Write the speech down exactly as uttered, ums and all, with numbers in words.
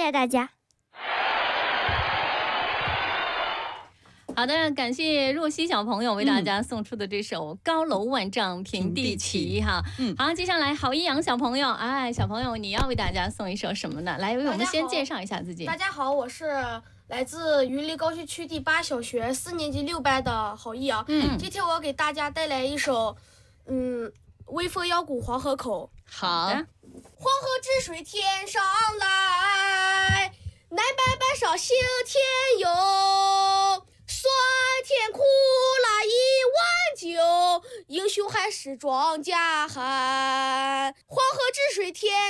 谢大家。 好的，感谢若曦小朋友为大家送出的这首《高楼万丈平地起》哈。嗯，好，接下来郝一阳小朋友，哎，小朋友你要为大家送一首什么呢？来，为我们先介绍一下自己。 大家好，我是来自榆林高新区第八小学四年级六班的郝一阳。嗯，今天我要给大家带来一首，嗯，《微风摇鼓黄河口》。 好的。 黄河之水天上来，南北半上行天游。酸甜苦辣一碗酒，英雄汉士庄稼汉。黄河之水天